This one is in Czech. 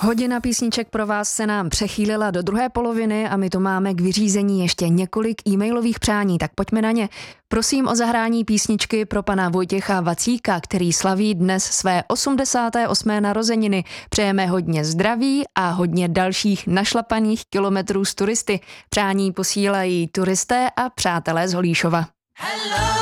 Hodina písniček pro vás se nám přechýlila do druhé poloviny a my tu máme k vyřízení ještě několik e-mailových přání, tak pojďme na ně. Prosím o zahrání písničky pro pana Vojtěcha Vacíka, který slaví dnes své 88. narozeniny. Přejeme hodně zdraví a hodně dalších našlapaných kilometrů s turisty. Přání posílají turisté a přátelé z Holíšova. Hello.